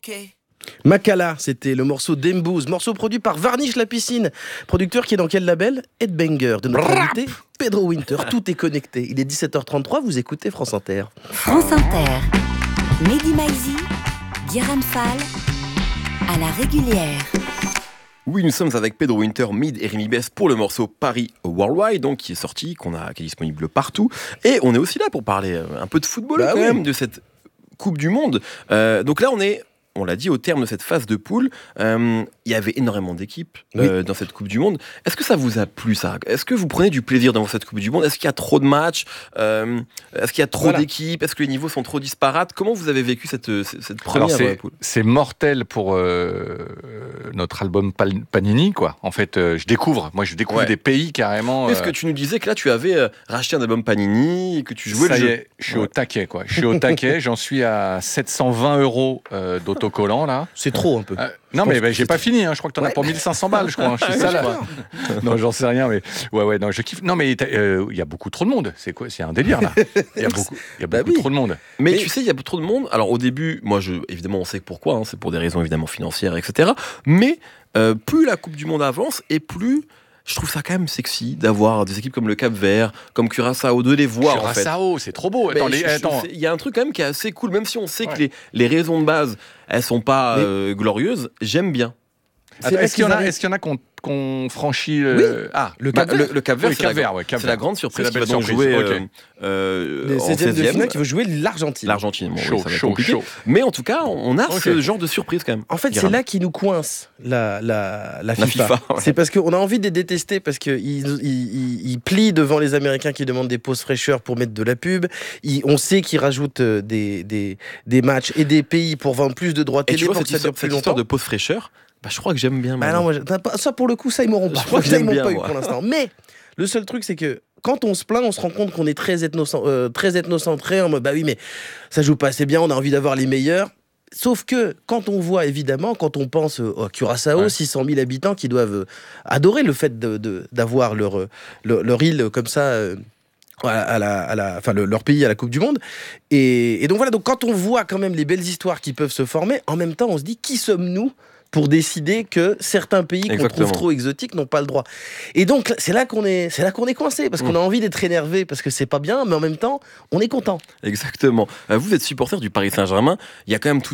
Makala, c'était le morceau d'Embouze, morceau produit par Varnish la piscine, producteur qui est dans quel label? Headbanger, de notre invité Pedro Winter. Tout est connecté. Il est 17h33, vous écoutez France Inter. France Inter, Mehdi Maizi, Guérin Fall, à la régulière. Oui, nous sommes avec Pedro Winter, Mid et Rémi Bess pour le morceau Paris Worldwide, donc qui est sorti, qui est disponible partout. Et on est aussi là pour parler un peu de football même, de cette Coupe du Monde. Donc là, on l'a dit, au terme de cette phase de poule, il y avait énormément d'équipes dans cette Coupe du Monde. Est-ce que ça vous a plu, ça? Est-ce que vous prenez du plaisir dans cette Coupe du Monde? Est-ce qu'il y a trop de matchs? Est-ce qu'il y a trop d'équipes? Est-ce que les niveaux sont trop disparates? Comment vous avez vécu cette première poule? C'est mortel pour notre album Panini, quoi. En fait, je découvre des pays carrément. Est-ce que tu nous disais que là, tu avais racheté un album Panini et que tu jouais le jeu? Ça y est, je suis au taquet, quoi. Je suis au taquet, j'en suis à 720 € d'autocollant, là. C'est trop, un peu. Non, mais j'ai pas fini, hein. Je crois que t'en as pour 1500 balles, je crois. Je suis ça, là. Non, j'en sais rien, mais non, je kiffe. Non, mais il y a beaucoup trop de monde. C'est quoi? C'est un délire, là. Il y a beaucoup trop de monde. Mais tu sais, il y a trop de monde. Alors, au début, évidemment, on sait pourquoi. Hein, c'est pour des raisons évidemment financières, etc. Mais plus la Coupe du Monde avance et plus je trouve ça quand même sexy d'avoir des équipes comme le Cap-Vert, comme Curaçao, de les voir. Curaçao, c'est trop beau. Attends, il y a un truc quand même qui est assez cool, même si on sait que les raisons de base, elles sont pas glorieuses. J'aime bien. Est-ce qu'il y en a qu'on franchit le Cap-Vert, c'est la grande surprise qui va donc jouer les 16e de finale qui veut jouer l'Argentine. L'Argentine, ça va être compliqué. Mais en tout cas, on a ce genre de surprise quand même. En fait, c'est là qui nous coince la FIFA. C'est parce qu'on a envie de les détester parce qu'ils plient devant les Américains qui demandent des pauses fraîcheurs pour mettre de la pub. On sait qu'ils rajoutent des matchs et des pays pour vendre plus de droits télé pour que ça dure plus longtemps. Cette histoire de pause fraîcheur, je crois que j'aime bien. Non, ça pour le coup, ça ils m'auront pas. Je crois que ça ils m'ont pas eu pour l'instant. Mais le seul truc, c'est que quand on se plaint, on se rend compte qu'on est très ethnocentré en mode oui, mais ça joue pas assez bien, on a envie d'avoir les meilleurs. Sauf que quand on voit, évidemment, quand on pense à Curaçao, 600 000 habitants qui doivent adorer le fait d'avoir leur île comme ça. Leur pays à la Coupe du Monde. Et donc voilà, donc quand on voit quand même les belles histoires qui peuvent se former, en même temps, on se dit qui sommes-nous pour décider que certains pays qu'on trouve trop exotiques n'ont pas le droit. Et donc, c'est là qu'on est coincé, parce qu'on a envie d'être énervé, parce que c'est pas bien, mais en même temps, on est content. Exactement. Vous êtes supporter du Paris Saint-Germain, il y a quand même tout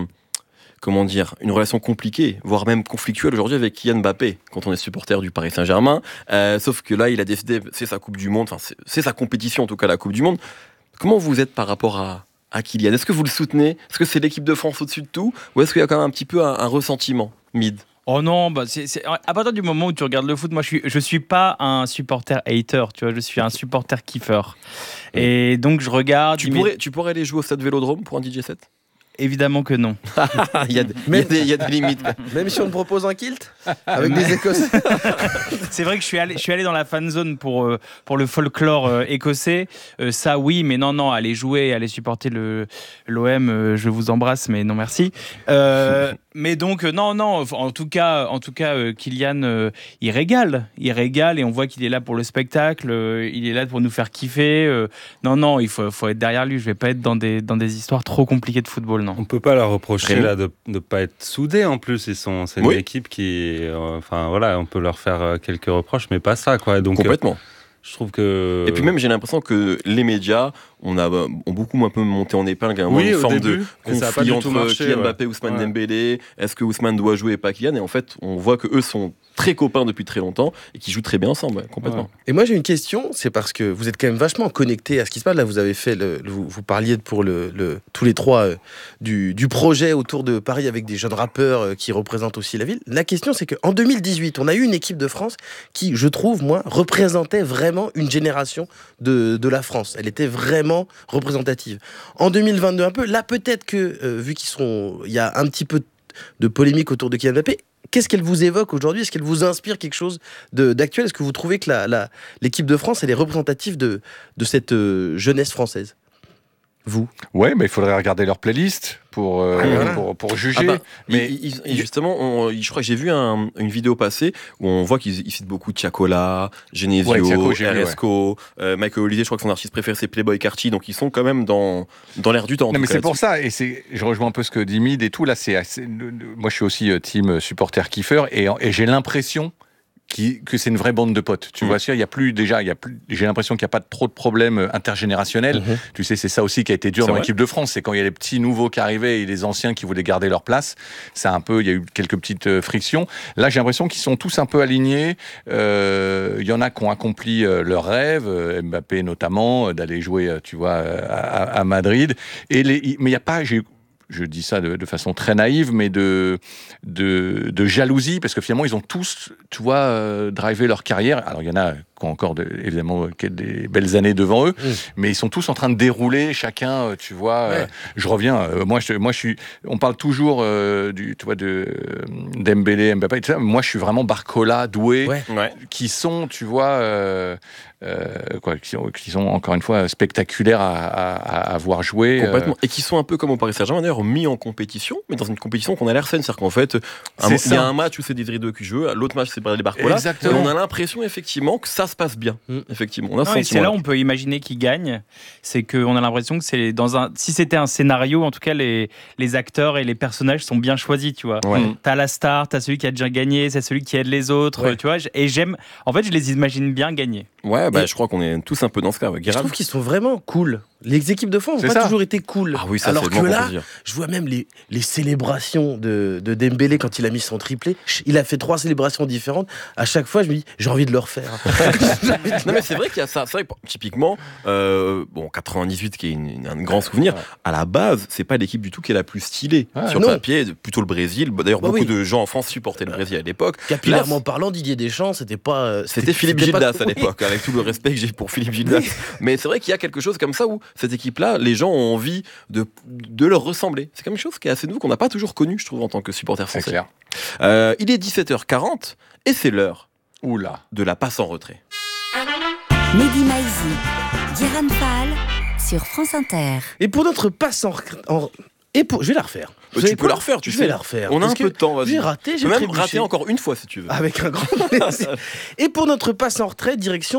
une relation compliquée, voire même conflictuelle aujourd'hui avec Kylian Mbappé, quand on est supporter du Paris Saint-Germain. Sauf que là, il a décidé, c'est sa Coupe du Monde, c'est sa compétition, en tout cas la Coupe du Monde. Comment vous êtes par rapport à Kylian? Est-ce que vous le soutenez? Est-ce que c'est l'équipe de France au-dessus de tout? Ou est-ce qu'il y a quand même un petit peu un ressentiment, Mid? Oh non, c'est à partir du moment où tu regardes le foot, moi je suis pas un supporter hater, tu vois, je suis un supporter kiffeur. Et donc je regarde. Tu pourrais aller jouer au Stade Vélodrome pour un DJ set? Évidemment que non. il y a des limites. Même si on te propose un kilt avec des Écossais. C'est vrai que je suis allé dans la fan zone pour le folklore écossais. Ça oui, mais non, aller jouer, aller supporter l'OM, je vous embrasse, mais non merci. Mais donc non, en tout cas, Kylian, il régale et on voit qu'il est là pour le spectacle, il est là pour nous faire kiffer. Non, il faut être derrière lui. Je vais pas être dans des histoires trop compliquées de football. Non. On peut pas leur reprocher là de ne pas être soudés en plus. C'est une équipe qui, on peut leur faire quelques reproches, mais pas ça, quoi. Donc complètement. Je trouve que. Et puis même, j'ai l'impression que les médias ont beaucoup un peu monté en épingle à une forme de conflit entre Kylian Mbappé et Ousmane Dembélé. Est-ce que Ousmane doit jouer et pas Kylian? Et en fait, on voit que eux sont très copains depuis très longtemps et qui jouent très bien ensemble, complètement. Ouais. Et moi j'ai une question, c'est parce que vous êtes quand même vachement connectés à ce qui se passe. Là, vous avez fait, vous parliez pour tous les trois du projet autour de Paris avec des jeunes rappeurs qui représentent aussi la ville. La question, c'est qu'en 2018, on a eu une équipe de France qui, je trouve, représentait vraiment une génération de la France. Elle était vraiment représentative. En 2022, un peu, là peut-être que, vu il y a un petit peu de polémique autour de Kylian Mbappé, qu'est-ce qu'elle vous évoque aujourd'hui? Est-ce qu'elle vous inspire quelque chose d'actuel? Est-ce que vous trouvez que l'équipe de France, elle est représentative de cette jeunesse française? vous? Ouais, mais il faudrait regarder leur playlist pour juger. Mais justement, je crois que j'ai vu une vidéo passée où on voit qu'ils citent beaucoup Tiakola, Genesio, RSCO, Michael Holiday. Je crois que son artiste préféré c'est Playboi Carti, donc ils sont quand même dans l'air du temps. Non, mais c'est pour ça, et je rejoins un peu ce que dit Mid et tout. Là, moi, je suis aussi team supporter kiffer, et j'ai l'impression que c'est une vraie bande de potes. Tu vois, j'ai l'impression qu'il n'y a pas trop de problèmes intergénérationnels. Tu sais, c'est ça aussi qui a été dur dans l'équipe de France. C'est quand il y a les petits nouveaux qui arrivaient et les anciens qui voulaient garder leur place. Il y a eu quelques petites frictions. Là, j'ai l'impression qu'ils sont tous un peu alignés. Il y en a qui ont accompli leur rêve, Mbappé notamment, d'aller jouer, tu vois, à Madrid. Mais il n'y a pas... Je dis ça de façon très naïve, mais de jalousie, parce que finalement, ils ont tous, tu vois, drivé leur carrière. Alors, il y en a qui ont encore, évidemment, des belles années devant eux, mais ils sont tous en train de dérouler, chacun, tu vois. Je reviens, on parle toujours tu vois, Dembélé, Mbappé, tout ça. Moi, je suis vraiment Barcola, Doué, qui sont, tu vois... qui sont encore une fois spectaculaires à voir jouer. Complètement. Et qui sont un peu comme au Paris Saint-Germain, d'ailleurs, mis en compétition, mais dans une compétition qu'on a l'air saine. C'est-à-dire qu'en fait, il y a un match où c'est Désiré Doué qui joue, l'autre match c'est Bradley Barcola. Et on a l'impression effectivement que ça se passe bien. Effectivement, on a et c'est là où on peut imaginer qu'ils gagnent. C'est qu'on a l'impression que c'est si c'était un scénario, en tout cas les acteurs et les personnages sont bien choisis, tu vois. T'as la star, t'as celui qui a déjà gagné, c'est celui qui aide les autres, tu vois. Et je les imagine bien gagner. Ouais, je crois qu'on est tous un peu dans ce cas. Je trouve qu'ils sont vraiment cool. Les équipes de France n'ont pas toujours été cool. Ah oui, ça, alors que là, je vois même les célébrations de Dembélé quand il a mis son triplé. Il a fait 3 célébrations différentes. À chaque fois, je me dis, j'ai envie de le refaire. Non, mais c'est vrai qu'il y a ça. C'est vrai, typiquement, 98 qui est un grand souvenir. À la base, c'est pas l'équipe du tout qui est la plus stylée sur papier. Plutôt le Brésil. D'ailleurs, beaucoup de gens en France supportaient le Brésil à l'époque. Capillairement parlant, Didier Deschamps, c'était pas. C'était Philippe Gildas à l'époque, avec tout le respect que j'ai pour Philippe Gildas. Mais c'est vrai qu'il y a quelque chose comme ça où cette équipe-là, les gens ont envie de leur ressembler. C'est quelque chose qui est assez nouveau, qu'on n'a pas toujours connu, je trouve, en tant que supporter français. C'est clair. Il est 17h40 et c'est l'heure de la passe en retrait. Mehdi Maizi, Guérin Fall sur France Inter. Et pour notre passe je vais la refaire. Tu peux la refaire, tu sais. Je vais la refaire. On a un peu de temps, vas-y. J'ai raté, j'ai même raté encore une fois si tu veux. Avec un grand plaisir. Et pour notre passe en retrait, direction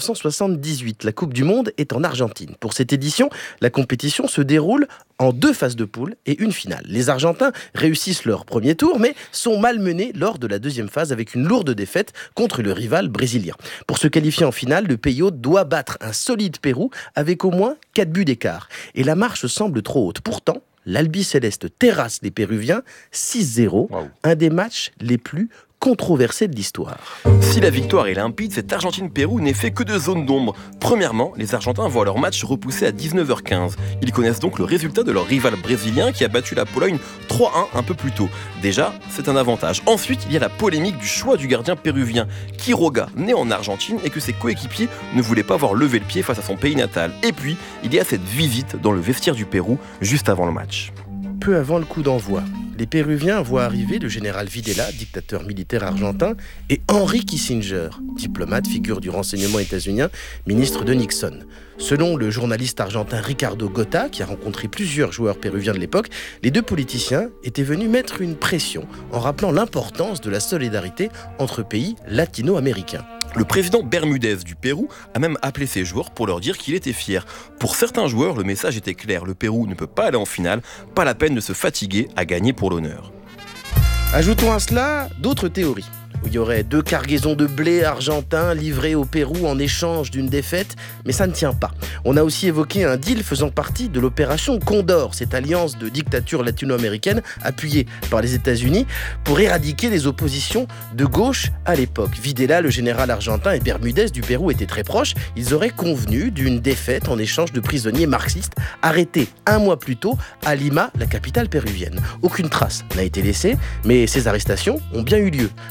1978. La Coupe du Monde est en Argentine. Pour cette édition, la compétition se déroule en 2 phases de poule et une finale. Les Argentins réussissent leur premier tour, mais sont malmenés lors de la deuxième phase avec une lourde défaite contre le rival brésilien. Pour se qualifier en finale, le pays hôte doit battre un solide Pérou avec au moins 4 buts d'écart. Et la marche semble trop haute. Pourtant, l'Albi-Céleste terrasse les Péruviens 6-0, un des matchs les plus controversé de l'histoire. Si la victoire est limpide, cette Argentine-Pérou n'est fait que de zones d'ombre. Premièrement, les Argentins voient leur match repoussé à 19h15. Ils connaissent donc le résultat de leur rival brésilien qui a battu la Pologne 3-1 un peu plus tôt. Déjà, c'est un avantage. Ensuite, il y a la polémique du choix du gardien péruvien, Quiroga, né en Argentine et que ses coéquipiers ne voulaient pas voir lever le pied face à son pays natal. Et puis, il y a cette visite dans le vestiaire du Pérou juste avant le match. Peu avant le coup d'envoi, les Péruviens voient arriver le général Videla, dictateur militaire argentin, et Henry Kissinger, diplomate, figure du renseignement états-unien, ministre de Nixon. Selon le journaliste argentin Ricardo Gota, qui a rencontré plusieurs joueurs péruviens de l'époque, les 2 politiciens étaient venus mettre une pression en rappelant l'importance de la solidarité entre pays latino-américains. Le président Bermudez du Pérou a même appelé ses joueurs pour leur dire qu'il était fier. Pour certains joueurs, le message était clair. Le Pérou ne peut pas aller en finale, pas la peine de se fatiguer à gagner pour l'honneur. Ajoutons à cela d'autres théories. Il y aurait 2 cargaisons de blé argentin livrées au Pérou en échange d'une défaite, mais ça ne tient pas. On a aussi évoqué un deal faisant partie de l'opération Condor, cette alliance de dictature latino-américaine appuyée par les États-Unis pour éradiquer les oppositions de gauche à l'époque. Videla, le général argentin, et Bermudez du Pérou étaient très proches. Ils auraient convenu d'une défaite en échange de prisonniers marxistes arrêtés 1 mois plus tôt à Lima, la capitale péruvienne. Aucune trace n'a été laissée, mais ces arrestations ont bien eu lieu. Un tel accord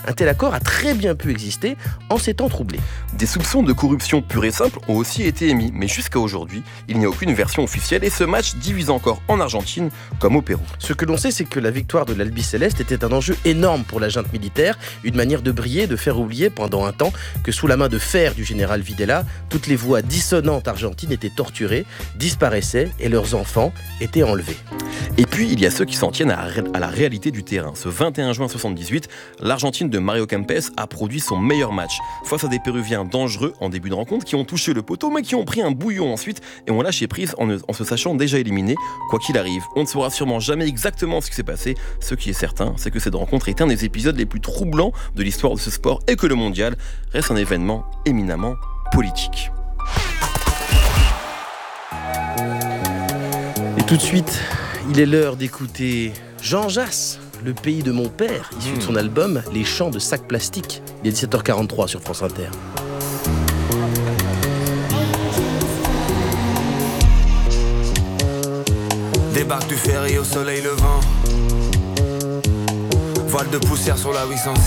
accord a très bien pu exister en ces temps troublés. Des soupçons de corruption pure et simple ont aussi été émis, mais jusqu'à aujourd'hui, il n'y a aucune version officielle et ce match divise encore en Argentine comme au Pérou. Ce que l'on sait, c'est que la victoire de l'Albiceleste était un enjeu énorme pour la junte militaire, une manière de briller, de faire oublier pendant un temps que sous la main de fer du général Videla, toutes les voix dissonantes argentines étaient torturées, disparaissaient et leurs enfants étaient enlevés. Et puis, il y a ceux qui s'en tiennent à la réalité du terrain. Ce 21 juin 78, l'Argentine de Mario Kempes a produit son meilleur match face à des Péruviens dangereux en début de rencontre qui ont touché le poteau mais qui ont pris un bouillon ensuite et ont lâché prise en se sachant déjà éliminés. Quoi qu'il arrive, on ne saura sûrement jamais exactement ce qui s'est passé. Ce qui est certain, c'est que cette rencontre est un des épisodes les plus troublants de l'histoire de ce sport et que le mondial reste un événement éminemment politique. Et tout de suite, il est l'heure d'écouter Jean Jass, Le pays de mon père, issu de son album Les chants de sacs plastiques. Il est 17h43 sur France Inter. Débarque du ferry au soleil levant. Voile de poussière sur la 806.